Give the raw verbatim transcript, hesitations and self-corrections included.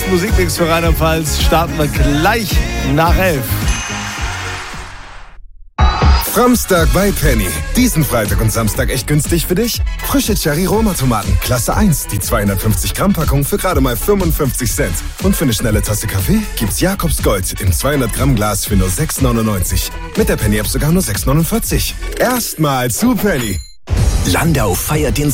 besten Musikmix für Rheinland-Pfalz starten wir gleich nach elf. Framstag bei Penny. Diesen Freitag und Samstag echt günstig für dich? Frische Cherry-Roma-Tomaten, Klasse eins, die zweihundertfünfzig Gramm Packung für gerade mal fünfundfünfzig Cent. Und für eine schnelle Tasse Kaffee gibt's Jakobs Gold im zweihundert Gramm Glas für nur sechs neunundneunzig. Mit der Penny-App sogar nur sechs neunundvierzig. Erstmal zu Penny. Landau feiert den